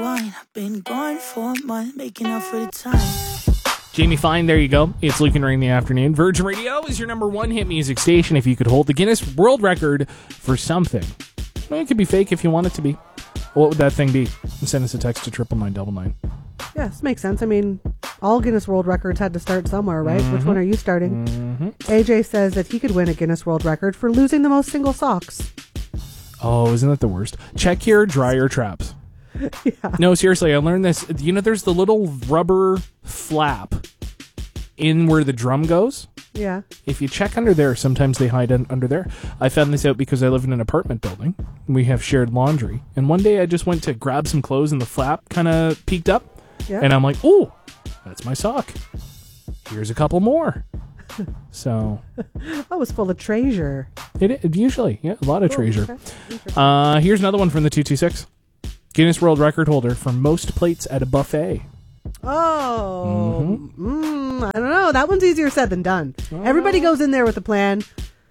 wine. I've been gone for a month, making up for the time. Jamie Fine, there you go. It's Luke and Ray in the afternoon. Virgin Radio is your number one hit music station. If you could hold the Guinness World Record for something, well, it could be fake if you want it to be. What would that thing be? Send us a text to 99999. Yes, makes sense. I mean, all Guinness World Records had to start somewhere, right? Mm-hmm. Which one are you starting? AJ says that he could win a Guinness World Record for losing the most single socks. Oh, isn't that the worst? Check your dryer traps. Yeah. No, seriously, I learned this. You know, there's the little rubber flap in where the drum goes. Yeah. If you check under there, sometimes they hide under there. I found this out because I live in an apartment building. We have shared laundry. And one day I just went to grab some clothes and the flap kind of peeked up. Yeah. And I'm like, ooh, that's my sock. Here's a couple more. So. That was full of treasure. It usually, yeah, a lot of treasure. Okay. Here's another one from the 226. Guinness World Record holder for most plates at a buffet. Oh, I don't know. That one's easier said than done. Everybody goes in there with a plan,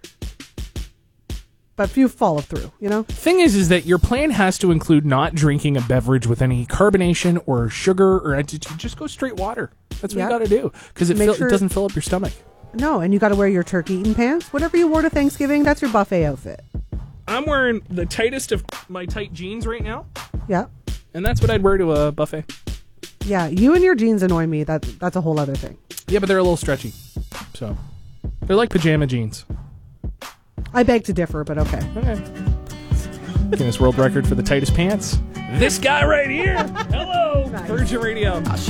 but few follow through, you know? Thing is that your plan has to include not drinking a beverage with any carbonation or sugar or just go straight water. That's what you got to do because it doesn't fill up your stomach. No, and you got to wear your turkey eating pants. Whatever you wore to Thanksgiving, that's your buffet outfit. I'm wearing the tightest of my tight jeans right now. Yeah. And that's what I'd wear to a buffet. Yeah, you and your jeans annoy me. That's a whole other thing. Yeah, but they're a little stretchy. So, they're like pajama jeans. I beg to differ, but okay. Okay. Guinness World Record for the tightest pants. This guy right here. Hello. Nice. Virgin Radio.